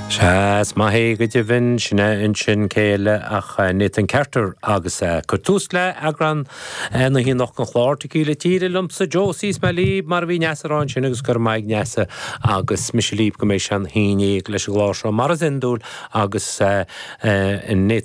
Sás maithé go dtibhin sinna in sin céile ach Nathan Carter agus Curtús le agran na hí nach an chláir le tíre lumsa Josís me líb mar bhí neasarán sin agus gur maid neasa agus mis líb go mééis an híine leis gláseo mar a indúil agus in